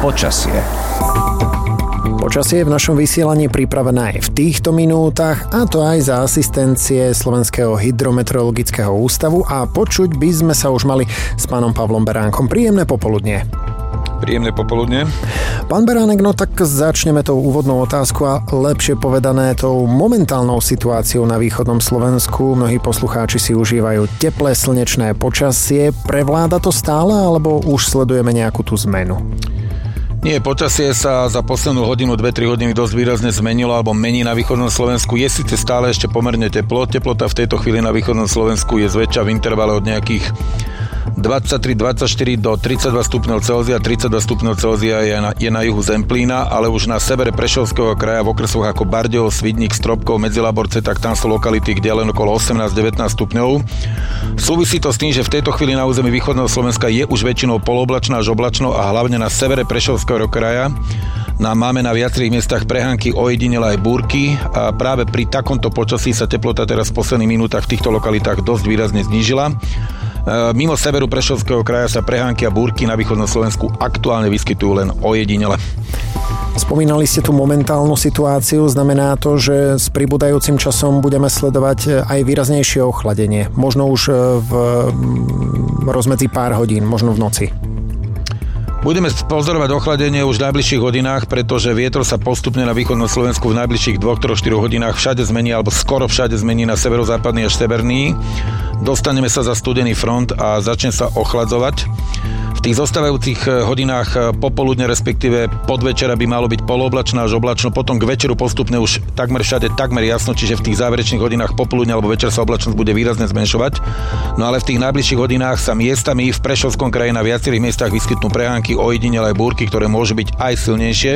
Počasie. Počasie je v našom vysielaní pripravené aj v týchto minútach, a to aj za asistencie Slovenského hydrometeorologického ústavu, a počuť by sme sa už mali s pánom Pavlom Beránkom. Príjemné popoludnie. Príjemné popoludne. Pán Beránek, no tak začneme tou úvodnou otázku, a lepšie povedané tou momentálnou situáciou na východnom Slovensku. Mnohí poslucháči si užívajú teplé slnečné počasie. Prevláda to stále, alebo už sledujeme nejakú tú zmenu? Nie, počasie sa za poslednú hodinu, 2-3 hodiny dosť výrazne zmenilo alebo mení na východnom Slovensku. Je síce stále ešte pomerne teplo. Teplota v tejto chvíli na východnom Slovensku je zväčša v intervale od nejakých 23-24 do 32 stupňov Celzia. 32 stupňov Celzia je na juhu Zemplína, ale už na severe Prešovského kraja v okresoch ako Bardejov, Svidník, Stropkov, Medzilaborce, tak tam sú lokality, kde len okolo 18-19 stupňov. Súvisí to s tým, že v tejto chvíli na území východného Slovenska je už väčšinou polooblačno až oblačno, a hlavne na severe Prešovského kraja máme na viacerých miestach prehánky, ojedinele aj búrky, a práve pri takomto počasí sa teplota teraz v posledných minútach v týchto lokalitách dosť výrazne znížila. Mimo severu Prešovského kraja sa prehánky a búrky na východnom Slovensku aktuálne vyskytujú len ojedinele. Spomínali ste tú momentálnu situáciu, znamená to, že s pribúdajúcim časom budeme sledovať aj výraznejšie ochladenie, možno už v rozmedzi pár hodín, možno v noci. Budeme pozorovať ochladenie už v najbližších hodinách, pretože vietor sa postupne na východnom Slovensku v najbližších 2-4 hodinách všade zmení, alebo skoro všade zmení na severozápadný až severný. Dostaneme sa za studený front a začne sa ochladzovať. V tých zostávajúcich hodinách popoludne, respektíve podvečera, by malo byť polooblačno až oblačno, potom k večeru postupne už takmer všade takmer jasno, čiže v tých záverečných hodinách popoludne alebo večer sa oblačnosť bude výrazne zmenšovať. No ale v tých najbližších hodinách sa miestami v Prešovskom kraji na viacerých miestach vyskytnú prehánky, ojedinele aj búrky, ktoré môžu byť aj silnejšie.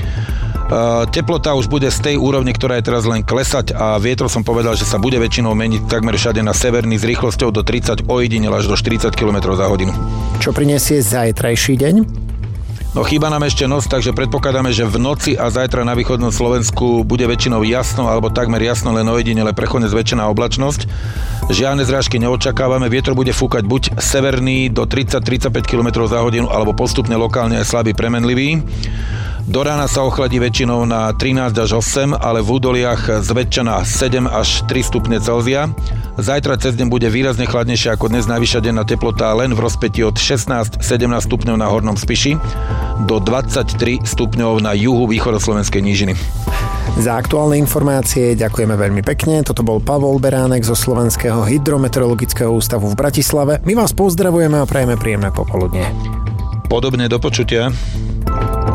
Teplota už bude z tej úrovne, ktorá je teraz len klesať, a vietor som povedal, že sa bude väčšinou meniť takmer všade na severný s rýchlosťou do 30, ojedinele až do 40 km za hodinu. Čo prinesie zajtrajší deň? No chýba nám ešte noc, takže predpokladáme, že v noci a zajtra na východnom Slovensku bude väčšinou jasno alebo takmer jasno, len ojedinele prechodne zväčšená oblačnosť. Žiadne zrážky neočakávame, vietor bude fúkať buď severný do 30-35 km za hodinu, alebo postupne lokálne aj slabý premenlivý. Do rána sa ochladí väčšinou na 13 až 8, ale v údoliach zväčša na 7 až 3 stupne Celzia. Zajtra cez deň bude výrazne chladnejšie ako dnes, najvyššia denná teplota len v rozpätí od 16-17 stupňov na Hornom Spiši do 23 stupňov na juhu východoslovenskej nížiny. Za aktuálne informácie ďakujeme veľmi pekne. Toto bol Pavol Beránek zo Slovenského hydrometeorologického ústavu v Bratislave. My vás pozdravujeme a prajeme príjemné popoludnie. Podobne, do počutia.